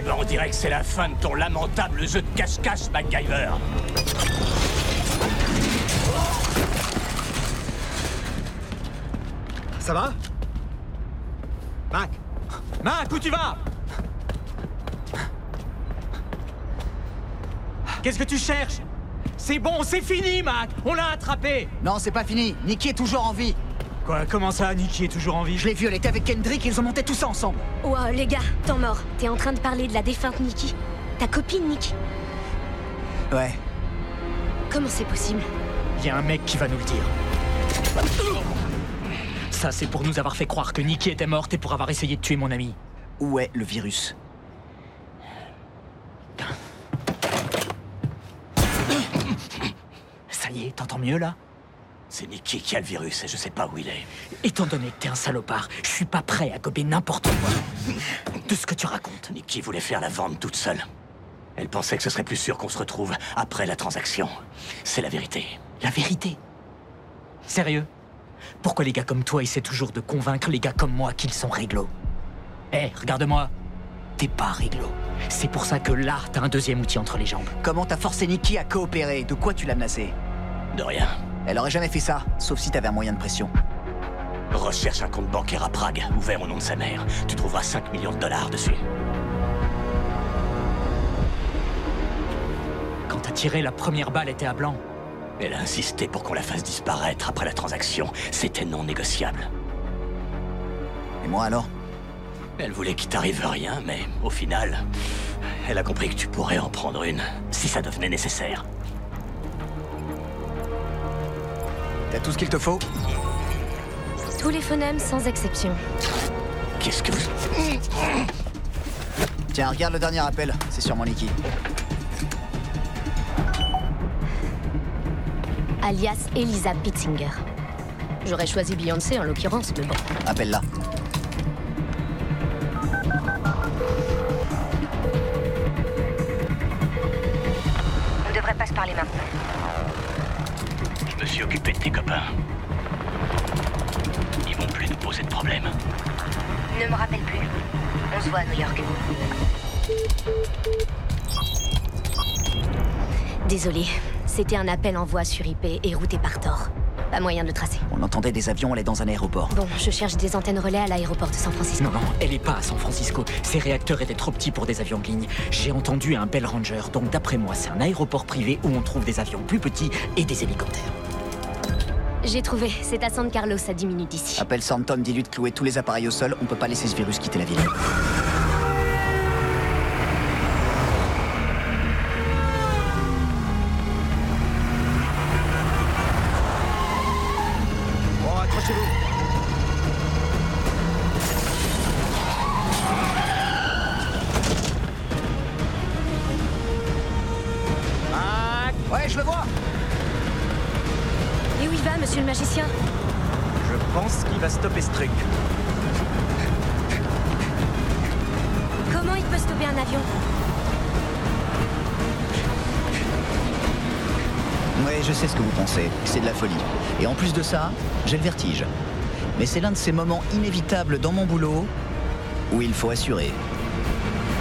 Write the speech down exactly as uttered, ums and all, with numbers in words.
ben on dirait que c'est la fin de ton lamentable jeu de cache-cache, MacGyver. Ça va? Mac? Mac, où tu vas? Qu'est-ce que tu cherches? C'est bon, c'est fini, Mac! On l'a attrapé! Non, c'est pas fini. Nikki est toujours en vie. Quoi? Comment ça, Nikki est toujours en vie? Je l'ai vu, elle était avec Kendrick, ils ont monté tout ça ensemble. Wow, les gars, temps mort. T'es en train de parler de la défunte Nikki? Ta copine, Nikki? Ouais. Comment c'est possible? Y a un mec qui va nous le dire. Ça, c'est pour nous avoir fait croire que Nikki était morte et pour avoir essayé de tuer mon ami. Où est le virus? Ça y est, t'entends mieux, là? C'est Nikki qui a le virus et je sais pas où il est. Étant donné que t'es un salopard, je suis pas prêt à gober n'importe quoi de ce que tu racontes. Nikki voulait faire la vente toute seule. Elle pensait que ce serait plus sûr qu'on se retrouve après la transaction. C'est la vérité. La vérité? Sérieux? Pourquoi les gars comme toi essaient toujours de convaincre les gars comme moi qu'ils sont réglo? Hé, hey, regarde-moi. T'es pas réglo. C'est pour ça que là, t'as un deuxième outil entre les jambes. Comment t'as forcé Nikki à coopérer? De quoi tu l'as menacée? De rien. Elle aurait jamais fait ça, sauf si t'avais un moyen de pression. Recherche un compte bancaire à Prague, ouvert au nom de sa mère. Tu trouveras cinq millions de dollars dessus. Quand t'as tiré, la première balle était à blanc. Elle a insisté pour qu'on la fasse disparaître après la transaction. C'était non négociable. Et moi alors? Elle voulait qu'il t'arrive rien, mais au final, elle a compris que tu pourrais en prendre une, si ça devenait nécessaire. T'as tout ce qu'il te faut? Tous les phonèmes sans exception. Qu'est-ce que vous... Tiens, regarde le dernier appel, c'est sûrement Nikki. Alias Elisa Pitzinger. J'aurais choisi Beyoncé en l'occurrence, mais bon. Appelle-la. On devrait pas se parler maintenant. Je me suis occupé de tes copains. Ils vont plus nous poser de problème. Ne me rappelle plus. On se voit à New York. Désolé, c'était un appel en voix sur I P et routé par Tor. Pas moyen de le tracer. On entendait des avions aller dans un aéroport. Bon, je cherche des antennes relais à l'aéroport de San Francisco. Non, non, elle est pas à San Francisco. Ses réacteurs étaient trop petits pour des avions de ligne. J'ai entendu un Bell Ranger, donc d'après moi, c'est un aéroport privé où on trouve des avions plus petits et des hélicoptères. J'ai trouvé, c'est à San Carlos, à dix minutes d'ici. Appelle Santon, dis-lui de clouer tous les appareils au sol, on peut pas laisser ce virus quitter la ville. Bon, accrochez-vous. Mac! Ouais, je le vois! Et où il va, monsieur le magicien? Je pense qu'il va stopper ce truc. Comment il peut stopper un avion? Ouais, je sais ce que vous pensez, c'est de la folie. Et en plus de ça, j'ai le vertige. Mais c'est l'un de ces moments inévitables dans mon boulot où il faut assurer.